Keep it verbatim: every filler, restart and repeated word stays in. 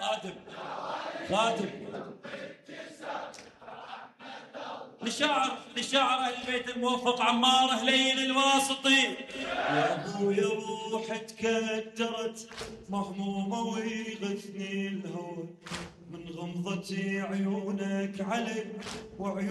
خادم خادم لشاعر لشاعر اهل البيت الموفق عمار هليل الواسطي. يا ابويا روحي تكدرت مهمومه ويغثني الهوى من غمضة عيونك علي وعيونك